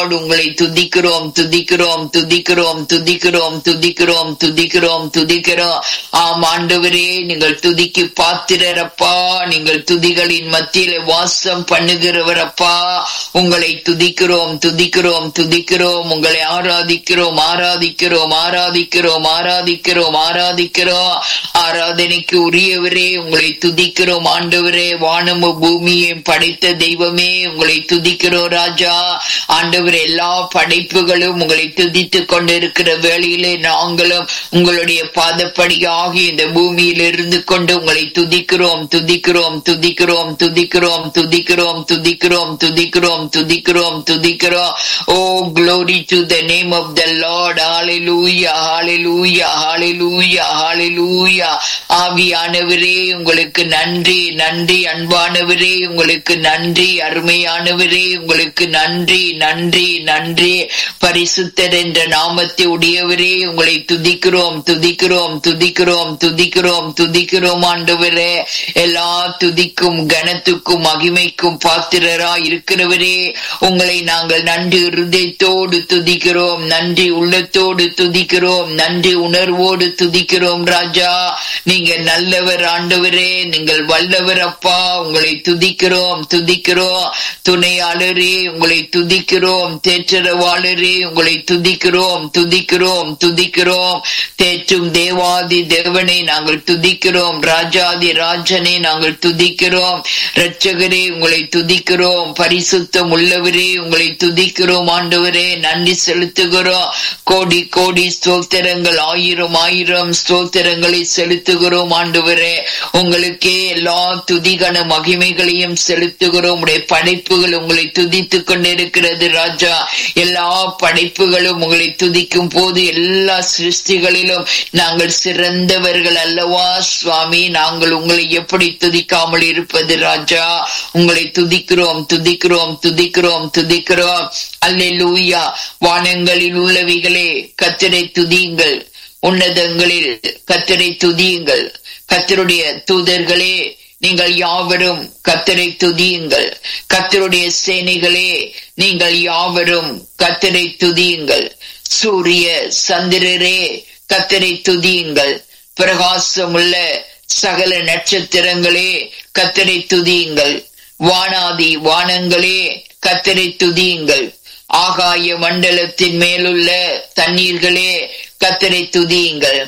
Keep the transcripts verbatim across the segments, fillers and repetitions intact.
Lord, உங்களை துதிக்கிறோம் துதிக்கிறோம் துதிக்கிறோம் துதிக்கிறோம் துதிக்கிறோம் துதிக்கிறோம் துதிக்கிறோம். ஆம் ஆண்டவரே, நீங்கள் துதிக்கு பாத்திரரப்பா. நீங்கள் துதிகளின் மத்தியிலே வாசம் பண்ணுகிறவரப்பா. உங்களை துதிக்கிறோம் துதிக்கிறோம் துதிக்கிறோம். உங்களை ஆராதிக்கிறோம் ஆராதிக்கிறோம் ஆராதிக்கிறோம் ஆராதிக்கிறோம் ஆராதிக்கிறோம். ஆராதனைக்கு உரியவரே, உங்களை துதிக்கிறோம் ஆண்டவரே. வானமும் பூமியையும் படைத்த தெய்வமே, உங்களை துதிக்கிறோம் ராஜா. ஆண்டவர், எல்லா படைப்புகளும் உங்களை துதித்துக் கொண்டிருக்கிற வேளையிலே நாங்களும் உங்களுடைய பாதப்படியாக இந்த பூமியில் இருந்து கொண்டு உங்களை துதிக்கிறோம் துதிக்கிறோம் துதிக்கிறோம் துதிக்கிறோம் துதிக்கிறோம் துதிக்கிறோம் துதிக்கிறோம் துதிக்கிறோம் துதிக்கிறோம். ஓ glory to the name of the Lord. hallelujah hallelujah hallelujah hallelujah. ஆவியானவரே, உங்களுக்கு நன்றி நன்றி. அன்பானவரே, உங்களுக்கு நன்றி. அருமையானவரே, உங்களுக்கு நன்றி நன்றி நன்றி. பரிசுத்தர் என்ற நாமத்தை உடையவரே, உங்களை துதிக்கிறோம் துதிக்கிறோம் துதிக்கிறோம் துதிக்கிறோம் துதிக்கிறோம் ஆண்டவரே. எல்லா துதிக்கும் கனத்துக்கும் மகிமைக்கும் பாத்திரரா இருக்கிறவரே, உங்களை நாங்கள் நன்றி இருதயத்தோடு துதிக்கிறோம், நன்றி உள்ளத்தோடு துதிக்கிறோம், நன்றி உணர்வோடு துதிக்கிறோம் ராஜா. நீங்க நல்லவர் ஆண்டவரே, நீங்கள் வல்லவர் அப்பா. உங்களை துதிக்கிறோம் துதிக்கிறோம். துணையாளரே, உங்களை துதிக்கிறோம். தேற்றரவாளரே, உங்களை துதிக்கிறோம் துதிக்கிறோம் துதிக்கிறோம். தேற்றும் தேவாதி தேவனை நாங்கள் துதிக்கிறோம். ராஜாதி ராஜனை நாங்கள் துதிக்கிறோம். இரட்சகரே, உங்களை துதிக்கிறோம். பரிசுத்தம் உள்ளவரே, உங்களை துதிக்கிறோம் ஆண்டவரே. நன்றி செலுத்துகிறோம். கோடி கோடி ஸ்தோத்திரங்கள், ஆயிரம் ஆயிரம் ஸ்தோத்திரங்களை செலுத்துகிறோம் ஆண்டவரே. உங்களுக்கே எல்லா துதிகன மகிமைகளையும் செலுத்துகிறோம். உடைய படைப்புகள் உங்களை துதித்துக் கொண்டிருக்கிறது ராஜா. எல்லா படைப்புகளும் உங்களை துதிக்கும் போது எல்லா சிருஷ்டிகளிலும் நாங்கள் சிறந்தவர்கள் அல்லவா சுவாமி. நாங்கள் உங்களை எப்படி துதிக்காமல் இருப்பது ராஜா. உங்களை துதிக்கிறோம் துதிக்கிறோம் துதிக்கிறோம் துதிக்கிறோம். அல்லேலூயா. வானங்களில் உள்ளவைகளே கர்த்தரை துதியுங்கள், உன்னதங்களில் கர்த்தரை துதியுங்கள். கர்த்தருடைய தூதர்களே, நீங்கள் யாவரும் கர்த்தரை துதியுங்கள். கர்த்தருடைய சேனைகளே, நீங்கள் யாவரும் கர்த்தரை துதியுங்கள். சூரிய சந்திரரே, கர்த்தரை துதியுங்கள். பிரகாசமுள்ள சகல நட்சத்திரங்களே, கர்த்தரை துதியுங்கள். வானாதி வானங்களே, கர்த்தரை துதியுங்கள். ஆகாய மண்டலத்தின் மேலுள்ள தண்ணீர்களே, கர்த்தரை துதியுங்கள்.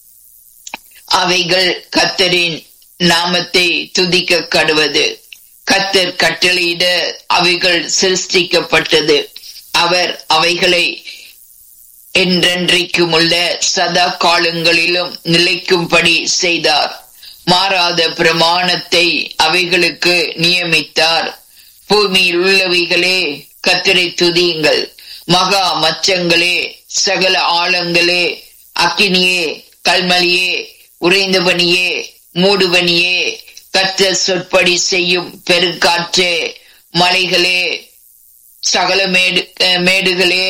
அவைகள் கர்த்தரின் நாமத்தை துதிக்க கடவது. கர்த்தர் கட்டளையிட அவைகள் சிருஷ்டிக்கப்பட்டது. அவர் அவைகளை என்றென்றைக்கும் உள்ள சதா காலங்களிலும் நிலைக்கும்படி செய்தார். மாறாத பிரமாணத்தை அவைகளுக்கு நியமித்தார். பூமியில் உள்ளவைகளே, கர்த்தரை துதியுங்கள். மகா மச்சங்களே, சகல ஆழங்களே, அக்கினியே, கல்மலியே, உறைந்தபனியே, மூடுபனியே, கர்த்தர் சொற்படி செய்யும் பெருங்காற்றே, மலைகளே, சகல மேடு மேடுகளே,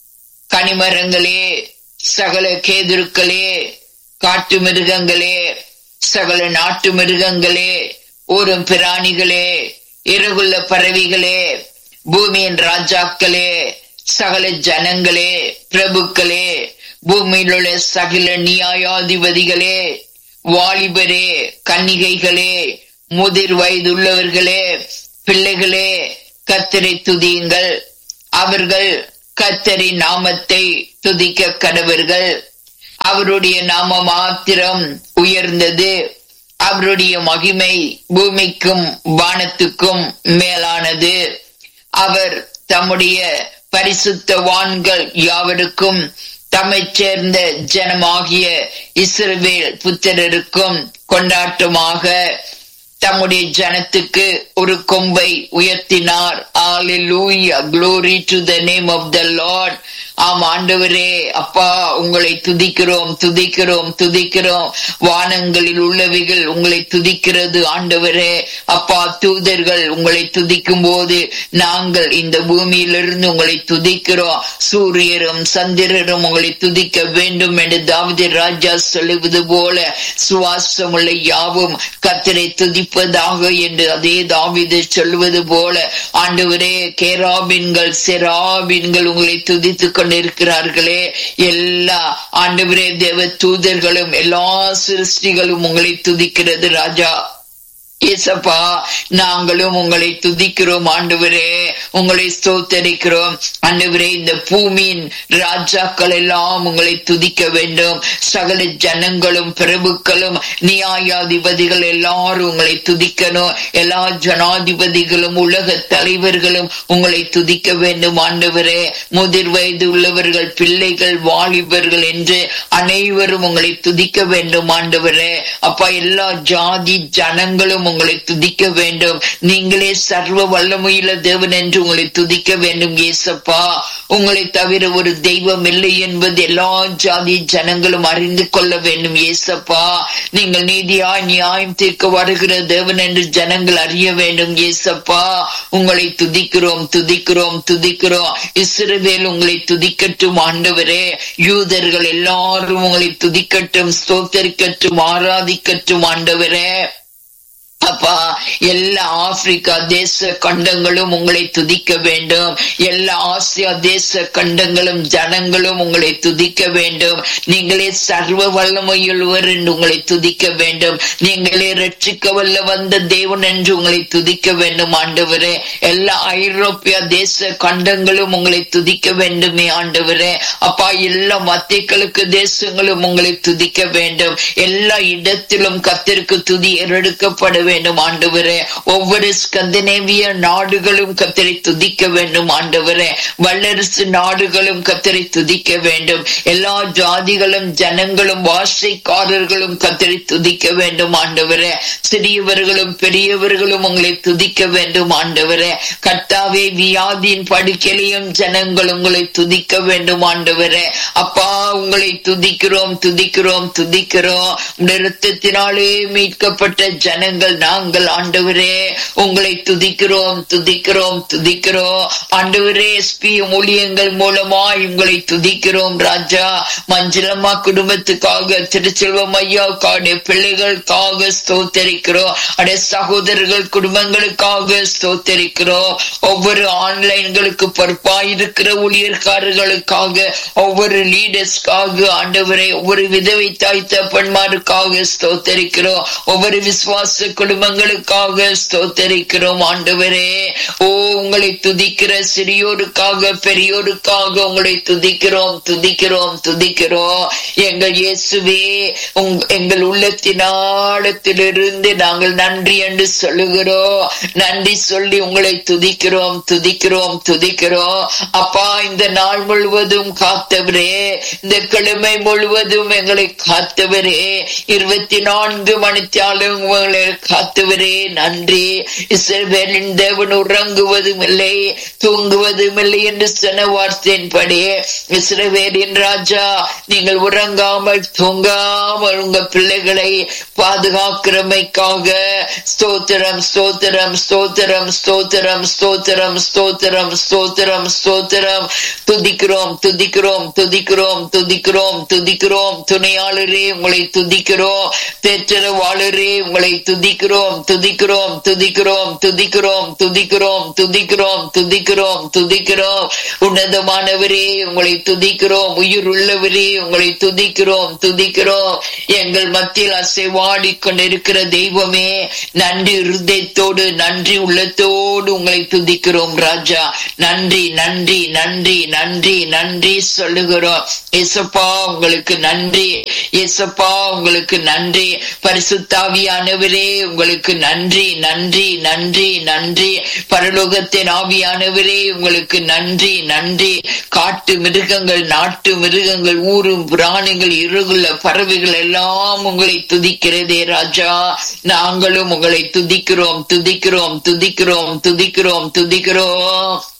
கனிமரங்களே, சகல கேதுருக்களே, காட்டு மிருகங்களே, சகல நாட்டு மிருகங்களே, ஊரும் பிராணிகளே, இறகுள்ள பறவைகளே, பூமியின் ராஜாக்களே, சகல ஜனங்களே, பிரபுக்களே, பூமியில் உள்ள சகல நியாயாதிபதிகளே, வாலிபரே, கன்னிகைகளே, முதிர் வயதுள்ளவர்களே, பிள்ளைகளே, கர்த்தரை துதியுங்கள். அவர்கள் கர்த்தரின் நாமத்தை துதிக்க கடவர்கள். அவருடைய நாம மாத்திரம் உயர்ந்தது. அவருடைய மகிமை பூமிக்கும் வானத்துக்கும் மேலானது. அவர் தம்முடைய பரிசுத்தவான்கள் யாவருக்கும் தம்மை சேர்ந்த ஜனமாகிய இஸ்ரவேல் புத்திரருக்கும் கொண்டாட்டமாக தம்முடைய ஜனத்துக்கு ஒரு கொம்பை உயர்த்தினார். Hallelujah, glory to the name of the Lord. ஆம் ஆண்டவரே, அப்பா உங்களை துதிக்கிறோம் துதிக்கிறோம் துதிக்கிறோம். வானங்களில் உள்ளவைகள் உங்களை துதிக்கிறது ஆண்டவரே. அப்பா, தூதர்கள் உங்களை துதிக்கும் போது நாங்கள் இந்த பூமியிலிருந்து உங்களை துதிக்கிறோம். சூரியரும் சந்திரரும் உங்களை துதிக்க வேண்டும் என்று தாவீது ராஜா சொல்லுவது போல சுவாசமுள்ள யாவும் கர்த்தரை துதி துதிப்பதாக என்று அதே தாவீது சொல்வது போல ஆண்டவரே, கேராபின்கள் செராபின்கள் உங்களை துதித்துக் கொண்டிருக்கிறார்களே, எல்லா ஆண்டவரே தேவ தூதர்களும் எல்லா சிருஷ்டிகளும் உங்களை துதிக்கிறது ராஜா. ஏசப்பா, நாங்களும் உங்களை துதிக்கிறோம் ஆண்டவரே, உங்களை ஸ்தோத்தரிக்கிறோம் ஆண்டவரே. இந்த பூமியின் ராஜாக்கள் எல்லாம் உங்களை துதிக்க வேண்டும். சகல ஜனங்களும் பிரபுக்களும் நியாயாதிபதிகள் எல்லாரும் உங்களை துதிக்கணும். எல்லா ஜனாதிபதிகளும் உலக தலைவர்களும் உங்களை துதிக்க வேண்டும் ஆண்டவரே. முதிர் வயது உள்ளவர்கள், பிள்ளைகள், வாலிபர்கள் என்று அனைவரும் உங்களை துதிக்க வேண்டும் ஆண்டவரே. அப்பா, எல்லா ஜாதி ஜனங்களும் உங்களை துதிக்க வேண்டும். நீங்களே சர்வ வல்லமையுள்ள தேவன் என்று உங்களை துதிக்க வேண்டும் ஏசப்பா. உங்களை தவிர ஒரு தெய்வம் இல்லை என்பது எல்லா ஜாதி ஜனங்களும் அறிந்து கொள்ள வேண்டும் ஏசப்பா. நீங்கள் நீதியாய் நியாயம் தீர்க்க வருகிற தேவன் என்று ஜனங்கள் அறிய வேண்டும் ஏசப்பா. உங்களை துதிக்கிறோம் துதிக்கிறோம் துதிக்கிறோம். இஸ்ரவேல் உங்களை துதிக்கட்டும் ஆண்டவரே. யூதர்கள் எல்லாரும் உங்களை துதிக்கட்டும், ஸ்தோத்தரிக்கட்டும், ஆராதிக்கட்டும் ஆண்டவரே. அப்பா, எல்லா ஆப்பிரிக்கா தேச கண்டங்களும் உங்களை துதிக்க வேண்டும். எல்லா ஆசியா தேச கண்டங்களும் ஜனங்களும் உங்களை துதிக்க வேண்டும். நீங்களே சர்வ வல்லமையுள்ளவர் என்று உங்களை துதிக்க வேண்டும். நீங்களே ரட்சிக்க வல்ல வந்த தேவன் என்று உங்களை துதிக்க வேண்டும் ஆண்டவரே. எல்லா ஐரோப்பிய தேச கண்டங்களும் உங்களை துதிக்க வேண்டுமே ஆண்டவரே. அப்பா, எல்லா மத்தியக்கிழக்கு தேசங்களும் உங்களை துதிக்க வேண்டும். எல்லா இடத்திலும் கர்த்தருக்கு துதி ஏறெடுக்கப்பட வேண்டும் ஆண்டவரே. ஒவ்வொரு ஸ்கandinavian நாடுகளும் கர்த்தரை துதிக்க வேண்டும் ஆண்டவரே. வல்லரசு நாடுகளும் கர்த்தரை துதிக்க வேண்டும். எல்லா ஜாதிகளும் ஜனங்களும் வாசைக்காரர்களும் கர்த்தரை துதிக்க வேண்டும் ஆண்டவரே. சிறியவர்களும் பெரியவர்களும் உங்களை துதிக்க வேண்டும் ஆண்டவரே. கர்த்தாவே, வியாதியின் படுக்கையிலும் ஜனங்கள் உங்களை துதிக்க வேண்டும் ஆண்டவரே. அப்பா, உங்களை துதிக்கிறோம் துதிக்கிறோம் துதிக்கிறோம். இரத்தத்தினாலே மீட்கப்பட்ட ஜனங்கள் நாங்கள் ஆண்டவரே, உங்களை துதிக்கிறோம் துதிக்கிறோம் துதிக்கிறோம் ஆண்டவரே. எஸ்பி ஊழியங்கள் மூலமாய் உங்களை துதிக்கிறோம் ராஜா. மஞ்சளம்மா குடும்பத்துக்காக, திருச்செல்வம் ஐயாவுக்காக, பிள்ளைகளுக்காக ஸ்தோத்தரிக்கிறோம். அடைய சகோதரர்கள் குடும்பங்களுக்காக ஸ்தோத்தரிக்கிறோம். ஒவ்வொரு ஆன்லைன்களுக்கு பொறுப்பாயிருக்கிற ஊழியர்காரர்களுக்காக, ஒவ்வொரு லீடர்ஸ்க்காக ஆண்டவரே, ஒவ்வொரு விதவை தாய் தகப்பன்மாருக்காக ஸ்தோத்தரிக்கிறோம். ஒவ்வொரு விசுவாச குடும்பங்களுக்காக ஸ்தோத்தரிக்கிறோம் ஆண்டவரே. ஓ, உங்களை துதிக்கிற சிறியோருக்காக பெரியோருக்காக உங்களை துதிக்கிறோம் துதிக்கிறோம் துதிக்கிறோம். எங்கள் இயேசுவே, எங்கள் உள்ளத்தின் ஆழத்திலிருந்து நாங்கள் நன்றி என்று சொல்லுகிறோம். நன்றி சொல்லி உங்களை துதிக்கிறோம் துதிக்கிறோம் துதிக்கிறோம். அப்பா, இந்த நாள் முழுவதும் காத்தவரே, இந்த கிழமை முழுவதும் எங்களை காத்தவரே, இருபத்தி நான்கு மணித்தாலும் உங்களை காத்தவரே நன்றி. இஸ்ரவேலின் தேவன் உறங்குவதும் இல்லை தூங்குவதும் இல்லை என்று சொன்ன வார்த்தையின்படி, இஸ்ரவேலின் ராஜா, நீங்கள் உறங்காமல் தூங்காமல் உங்க பிள்ளைகளை பாதுகாக்கிறமைக்காக ஸ்தோத்திரம் ஸ்தோத்திரம் ஸ்தோத்திரம் ஸ்தோத்திரம் ஸ்தோத்திரம் ஸ்தோத்திரம் ஸ்தோத்திரம் ஸ்தோத்திரம். துதிக்கிறோம் துதிக்கிறோம் துதிக்கிறோம் துதிக்கிறோம் துதிக்கிறோம். துணையாளரே, உங்களை துதிக்கிறோம். தேற்றரவாளரே, உங்களை துதிக்கிறோம் துதிக்கிறோம் துதிக்கிறோம் துதிக்கிறோம் துதிக்கிறோம் துதிக்கிறோம் துதிக்கிறோம் துதிக்கிறோம். உன்னதமானவரே, உங்களை துதிக்கிறோம். உயிர் உள்ளவரே, உங்களை துதிக்கிறோம் துதிக்கிறோம். எங்கள் மத்தியில் அசைவாடி கொண்டிருக்கிற தெய்வமே, நன்றி இருதயத்தோடு நன்றி உள்ளத்தோடு உங்களை துதிக்கிறோம் ராஜா. நன்றி நன்றி நன்றி நன்றி நன்றி சொல்லுகிறோம். ஏசப்பா, உங்களுக்கு நன்றி. ஏசப்பா, உங்களுக்கு நன்றி. பரிசுத்தாவியானவரே, உங்களுக்கு நன்றி நன்றி நன்றி நன்றி. பரலோகத்தின் ஆவியானவரே, உங்களுக்கு நன்றி நன்றி. காட்டு மிருகங்கள், நாட்டு மிருகங்கள், ஊரும் பிராணிகள், இருகுள்ள பறவைகள் எல்லாம் உங்களை துதிக்கிறதே ராஜா. நாங்களும் உங்களை துதிக்கிறோம் துதிக்கிறோம் துதிக்கிறோம் துதிக்கிறோம் துதிக்கிறோம்.